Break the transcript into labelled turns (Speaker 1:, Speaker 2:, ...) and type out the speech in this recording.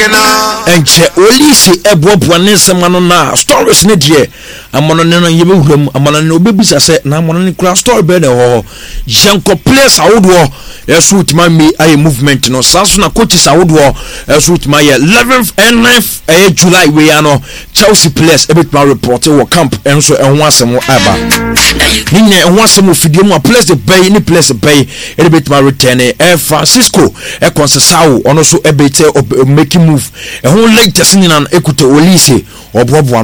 Speaker 1: enche Olise ebobo ne semano na stories ne de amono ne no yebe huram amono ne obebisa se na amono ne kura story be de ho janko place awodo yesu utima mi aye movement no sanso na coaches awodo yesu utima ye 11th and 9th July we ano Chelsea place ebetma report wo camp enso enho asemo aba ninne enho asemo fidie mu a place the bay ni place bay ebetma return Francisco Konsesao ono so ebete making move ehun latest nyina ekuta Olise obobo